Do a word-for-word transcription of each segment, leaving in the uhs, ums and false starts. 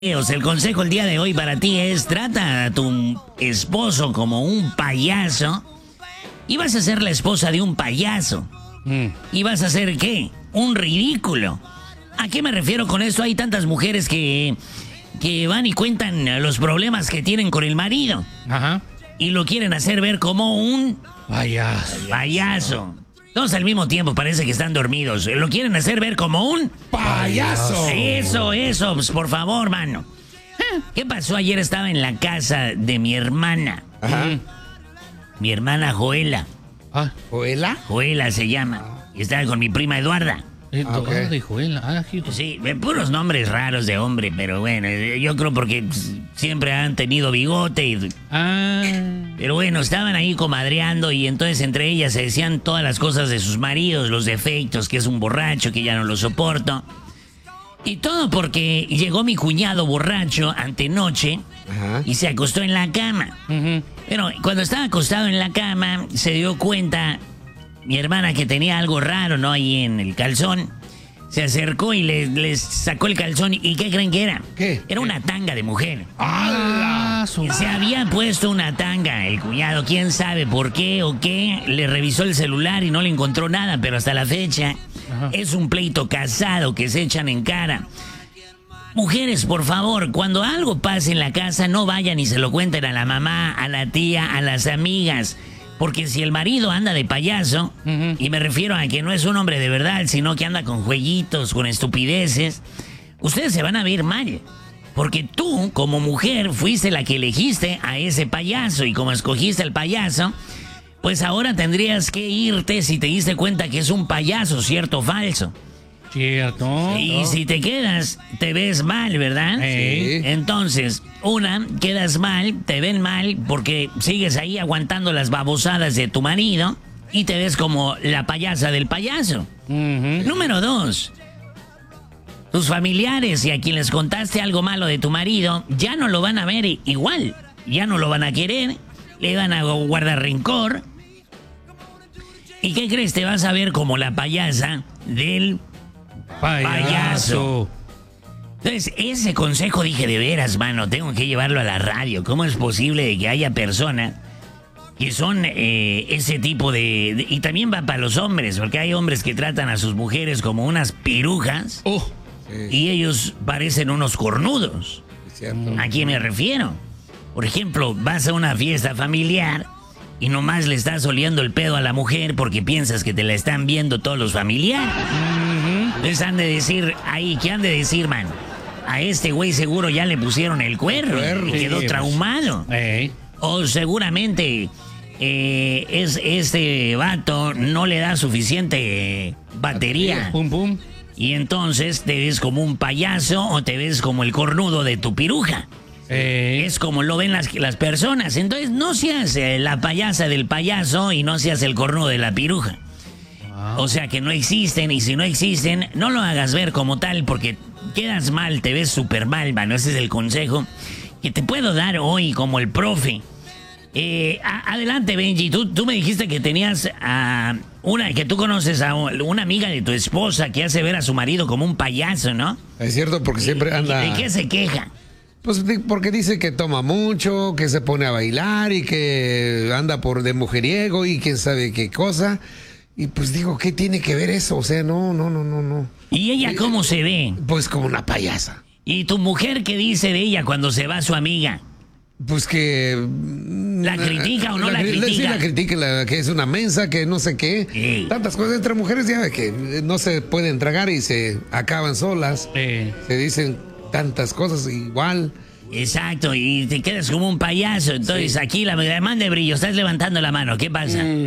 O sea, el consejo el día de hoy para ti es: trata a tu esposo como un payaso y vas a ser la esposa de un payaso. Mm. ¿Y vas a ser qué? Un ridículo. ¿A qué me refiero con esto? Hay tantas mujeres que, que van y cuentan los problemas que tienen con el marido. Ajá. Y lo quieren hacer ver como un payaso. payaso. Todos al mismo tiempo parece que están dormidos. Lo quieren hacer ver como un payaso. Eso, eso, pues, por favor, mano. ¿Qué pasó? Ayer estaba en la casa de mi hermana. Ajá. Mi hermana Joela. Ah, ¿Joela? Joela se llama. Y estaba con mi prima Eduarda. Ah, okay. de Joela. Ah, sí, puros nombres raros de hombre, pero bueno, yo creo porque siempre han tenido bigote y... Ah. Pero bueno, estaban ahí comadreando y entonces entre ellas se decían todas las cosas de sus maridos, los defectos, que es un borracho, que ya no lo soporto. Y todo porque llegó mi cuñado borracho antenoche. Ajá. Y se acostó en la cama. Uh-huh. Pero cuando estaba acostado en la cama, se dio cuenta mi hermana que tenía algo raro, ¿no? Ahí en el calzón. Se acercó y les le sacó el calzón. ¿Y qué creen que era? ¿Qué? Era una tanga de mujer. ¡Ah! Se había puesto una tanga el cuñado. ¿Quién sabe por qué o qué? Le revisó el celular y no le encontró nada, pero hasta la fecha... Ajá. Es un pleito casado que se echan en cara. Mujeres, por favor, cuando algo pase en la casa, no vayan y se lo cuenten a la mamá, a la tía, a las amigas. Porque si el marido anda de payaso, uh-huh. y me refiero a que no es un hombre de verdad, sino que anda con jueguitos, con estupideces, ustedes se van a ver mal. Porque tú, como mujer, fuiste la que elegiste a ese payaso. Y como escogiste al payaso, pues ahora tendrías que irte si te diste cuenta que es un payaso, ¿cierto o falso? Cierto. Y si te quedas, te ves mal, ¿verdad? Sí. Entonces, una, quedas mal, te ven mal porque sigues ahí aguantando las babosadas de tu marido y te ves como la payasa del payaso. Uh-huh. Número dos, tus familiares y a quien les contaste algo malo de tu marido ya no lo van a ver igual, ya no lo van a querer, le van a guardar rencor. ¿Y qué crees? Te vas a ver como la payasa del payaso. payaso. Entonces, ese consejo dije, de veras, mano, tengo que llevarlo a la radio. ¿Cómo es posible de que haya personas que son eh, ese tipo de, de... Y también va para los hombres, porque hay hombres que tratan a sus mujeres como unas pirujas. Oh, sí. Y ellos parecen unos cornudos. ¿A quién me refiero? Por ejemplo, vas a una fiesta familiar y nomás le estás oliendo el pedo a la mujer porque piensas que te la están viendo todos los familiares. Uh-huh. Les han de decir, ahí, ¿qué han de decir, man? A este güey seguro ya le pusieron el cuerno, el cuerno y quedó sí, traumado. Pues, o seguramente eh, es, este vato no le da suficiente batería. Pum, pum. Y entonces te ves como un payaso o te ves como el cornudo de tu piruja. Eh. Es como lo ven las, las personas. Entonces no seas eh, la payasa del payaso y no seas el cornudo de la piruja. Wow. O sea que no existen, y si no existen, no lo hagas ver como tal porque quedas mal, te ves súper mal, mano. Ese es el consejo que te puedo dar hoy como el profe. Eh, a, adelante, Benji. Tú, tú me dijiste que tenías a una, que tú conoces a una amiga de tu esposa que hace ver a su marido como un payaso, ¿no? Es cierto, porque siempre anda... ¿De qué se queja? Pues porque dice que toma mucho, que se pone a bailar y que anda por de mujeriego y quién sabe qué cosa. Y pues digo, ¿qué tiene que ver eso? O sea, no, no, no, no, no. ¿Y ella cómo se ve? Pues como una payasa. ¿Y tu mujer qué dice de ella cuando se va su amiga? Pues que... ¿La critica o no la, la critica? Sí, la critica, la, que es una mensa, que no sé qué. Sí. Tantas cosas entre mujeres ya que no se pueden tragar y se acaban solas. Sí. Se dicen tantas cosas igual. Exacto, y te quedas como un payaso. Entonces, sí. Aquí la demanda de brillo, estás levantando la mano, ¿qué pasa? Mm.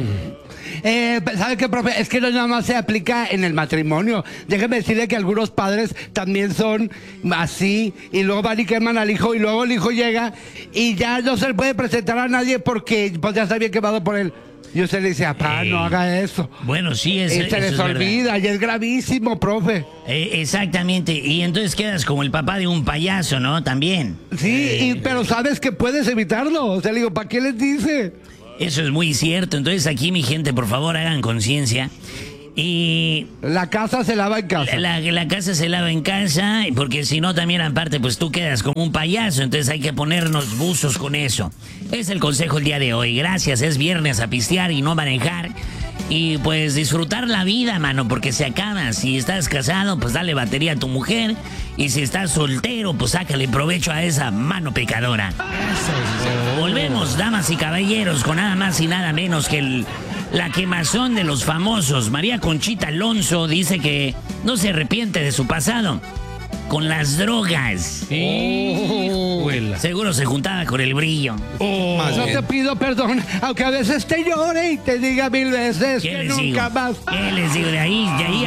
Eh, ¿Sabe qué, profe? Es que no nada más se aplica en el matrimonio. Déjeme decirle que algunos padres también son así, y luego van y queman al hijo, y luego el hijo llega y ya no se le puede presentar a nadie porque pues, ya está bien quemado por él. Y usted le dice, papá, eh, no haga eso. Bueno, sí, es, y se eso les es olvida, verdad. Y es gravísimo, profe. Eh, exactamente, y entonces quedas como el papá de un payaso, ¿no? También. Sí, eh, y, pero sabes que puedes evitarlo. O sea, le digo, ¿para qué les dice? Eso es muy cierto. Entonces aquí, mi gente, por favor, hagan conciencia. Y La casa se lava en casa. la, la casa se lava en casa, porque si no también aparte pues tú quedas como un payaso, entonces hay que ponernos buzos con eso. Es el consejo el día de hoy. Gracias, es viernes, a pistear y no manejar. Y pues disfrutar la vida, mano, porque se acaba. Si estás casado, pues dale batería a tu mujer. Y si estás soltero, pues sácale provecho a esa mano pecadora. Volvemos, damas y caballeros, con nada más y nada menos que el... la quemazón de los famosos. María Conchita Alonso dice que no se arrepiente de su pasado con las drogas. Hijuela. Seguro se juntaba con el brillo. Oh. Más No bien. te pido perdón, aunque a veces te llore y te diga mil veces ¿Qué que les digo? nunca más. ¿Qué les digo? De ahí, de ahí